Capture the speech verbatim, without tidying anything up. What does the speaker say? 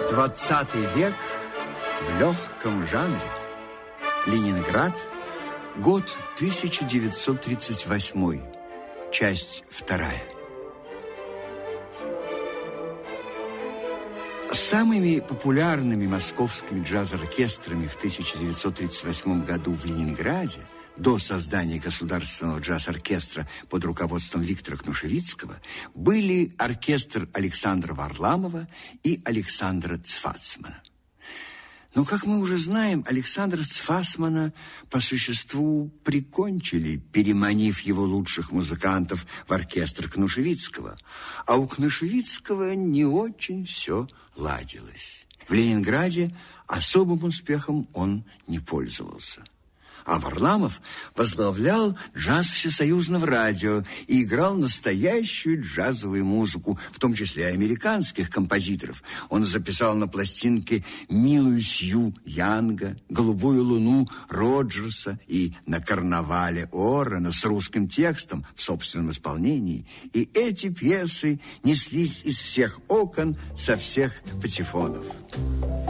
Двадцатый век в легком жанре. Ленинград. Год тысяча девятьсот тридцать восьмой. Часть вторая. Самыми популярными московскими джаз-оркестрами в тысяча девятьсот тридцать восьмом году в Ленинграде до создания государственного джаз-оркестра под руководством Виктора Кнушевицкого были оркестр Александра Варламова и Александра Цфасмана. Но, как мы уже знаем, Александра Цфасмана по существу прикончили, переманив его лучших музыкантов в оркестр Кнушевицкого. А у Кнушевицкого не очень все ладилось. В Ленинграде особым успехом он не пользовался. А Варламов возглавлял джаз всесоюзного радио и играл настоящую джазовую музыку, в том числе и американских композиторов. Он записал на пластинке «Милую Сью» Янга, «Голубую луну» Роджерса и «На карнавале» Орена с русским текстом в собственном исполнении. И эти пьесы неслись из всех окон, со всех патефонов.